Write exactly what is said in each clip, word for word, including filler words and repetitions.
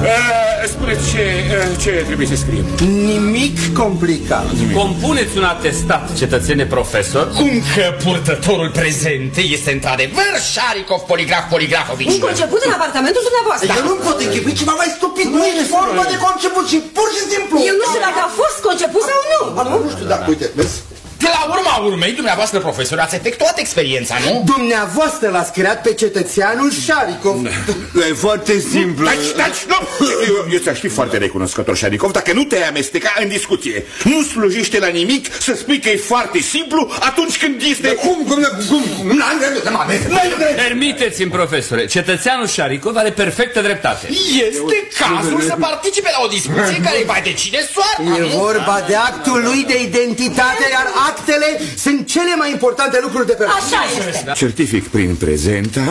Spuneți ce, ce trebuie să scriem. Nimic complicat. Nimic. Compuneți un atestat, cetățene profesor. Cum că purtătorul prezent este într-adevăr Șaricov Poligraf Poligrafovici. Un conceput în apartamentul dumneavoastră. Eu nu pot închipui ceva mai stupid. Nu e formă de conceput, ci pur și simplu. Eu nu știu dacă a fost conceput sau nu. Nu știu, dar uite, vezi? De la urma urmei, dumneavoastră, profesor, ați efectuat experiența, nu? Dumneavoastră l-ați creat pe cetățeanul Șaricov. E foarte simplu. Taci, taci, nu! Eu, eu ți-aș fi foarte recunoscător, Șaricov, dacă nu te-ai amesteca în discuție. Nu slujește la nimic să spui că e foarte simplu atunci când este... Cum, cum, cum? N-am dreptul să mă amestec. Permiteți-mi, profesore, cetățeanul Șaricov are perfectă dreptate. Este cazul să participe la o discuție care îi va decide soarta, E vorba de actul lui de identitate, iar actele sunt cele mai importante lucruri de pe Așa este. Certific prin prezenta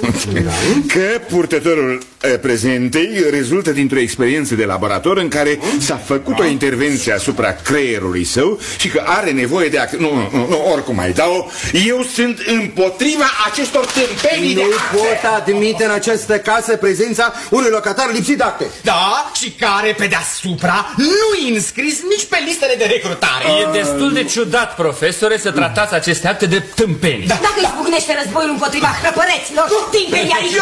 că purtătorul prezentei rezultă dintr-o experiență de laborator în care s-a făcut o intervenție asupra creierului său și că are nevoie de act... Nu, nu, nu, oricum mai dau. Eu sunt împotriva acestor tâmpenii de acte. Nu pot admite în această casă prezența unui locatar lipsit de acte. Da, și care pe deasupra nu e înscris nici pe listele de recrutare. E destul de ciudat, profesore, să tratați aceste acte de tâmpeni. Da. Dacă izbucnește războiul împotriva hrăpăreților, timpeni aici.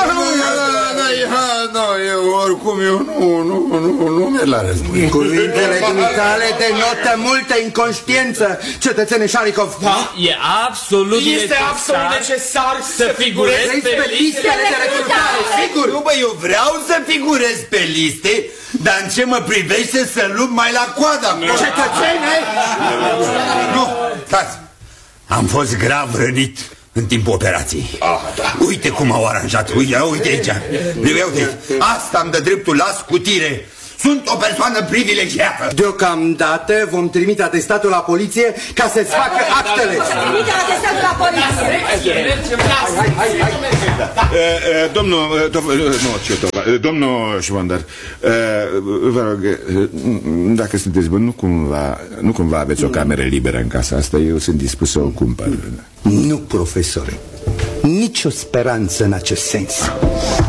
Nu, eu oricum, eu nu, nu, nu, nu merg la război. Cuvintele dumitale denotă multă inconștiență, cetățene Șaricov. Da? E absolut Este necesar absolut necesar să figurezi pe listele de recrutare. Sigur. Nu, bă, eu vreau să figurez pe liste, dar în ce mă privește să lupt mai la coadă. Cetățene! Nu, stați. Am fost grav rănit în timpul operației. Ah, da. Uite cum au aranjat. Uite, uite aici. Uite aici. Asta îmi dă dreptul la scutire. Sunt o persoană privilegiată. Deocamdată vom trimite atestatul la poliție ca să-ți facă actele. Trimite atestatul la poliție. Domnul, nu, ce tova, domnul Șvondar, vă rog, dacă sunteți bun, nu cumva, nu cumva aveți o cameră liberă în casa asta, eu sunt dispus să o cumpăr. Nu, profesore, nicio speranță în acest sens.